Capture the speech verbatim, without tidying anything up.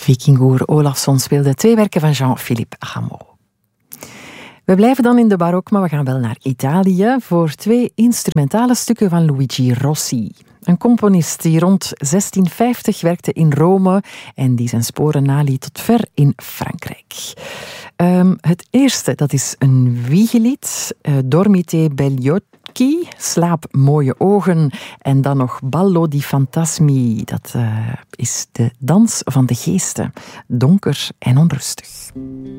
Vikingur Olafsson speelde twee werken van Jean-Philippe Rameau. We blijven dan in de barok, maar we gaan wel naar Italië voor twee instrumentale stukken van Luigi Rossi. Een componist die rond zestien vijftig werkte in Rome en die zijn sporen naliet tot ver in Frankrijk. Um, het eerste, dat is een wiegelied, uh, Dormite begli occhi, slaap mooie ogen, en dan nog Ballo di fantasmi, dat uh, is de dans van de geesten, donker en onrustig.